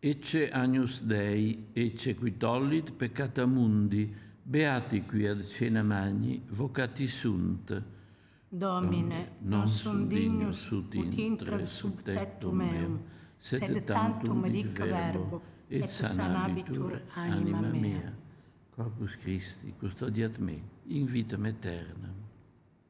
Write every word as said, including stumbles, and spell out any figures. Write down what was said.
Ecce Agnus Dei, ecce qui tollit peccata mundi, beati qui ad cena magni, vocati sunt. Domine, non sum dignus ut intrem sub tectum meum, sed tantum dic verbo, et sanabitur anima mea. Corpus Christi, custodiat me, in vitam aeternam.